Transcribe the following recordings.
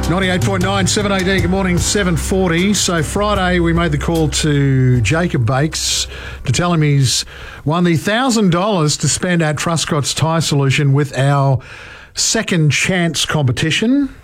98.9, 7AD, good morning, 7:40. So Friday we made the call to Jacob Bakes to tell him he's won the $1,000 to spend at Truscott's Tyre Solution with our second chance competition.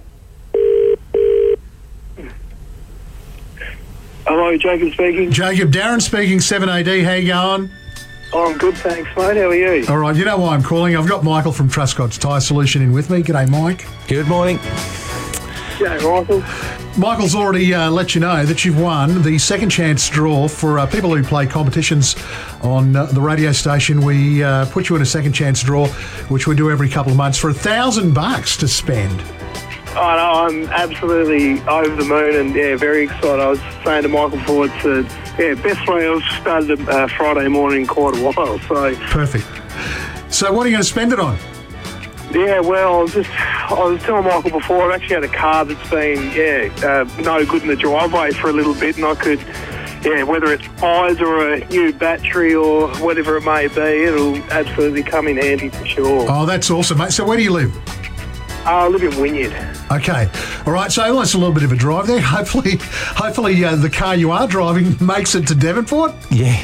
Hello, Jacob speaking. Jacob, Darren speaking, 7AD, how you going? Oh, I'm good, thanks, mate. How are you? All right, you know why I'm calling. I've got Michael from Truscott's Tyre Solution in with me. G'day, Mike. Good morning. Yeah, Michael. Michael's already let you know that you've won the second chance draw for people who play competitions on the radio station. We put you in a second chance draw, which we do every couple of months, for $1,000 to spend. Oh, no, I'm absolutely over the moon and, very excited. I was saying to Michael before, it's best way I've started a Friday morning in quite a while, so... Perfect. So what are you going to spend it on? Yeah, well, I was telling Michael before, I've actually had a car that's been, no good in the driveway for a little bit, and I could, whether it's tyres or a new battery or whatever it may be, it'll absolutely come in handy for sure. Oh, that's awesome, mate. So where do you live? I live in Wynyard. Okay. All right, so that's a little bit of a drive there. Hopefully the car you are driving makes it to Devonport. Yeah.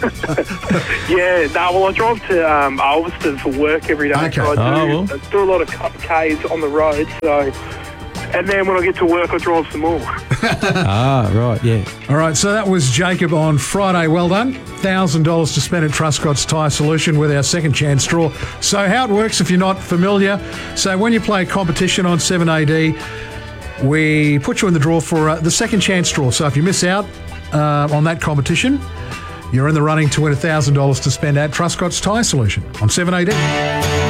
I drive to Ulverston for work every day. Okay. So I do a lot of Ks on the road, so... And then when I get to work, I drive some more. Right, yeah. All right, so that was Jacob on Friday. Well done. $1,000 to spend at Truscott's Tyre Solution with our second chance draw. So how it works if you're not familiar, so when you play a competition on 7AD, we put you in the draw for the second chance draw. So if you miss out on that competition, you're in the running to win $1,000 to spend at Truscott's Tyre Solution on 7AD.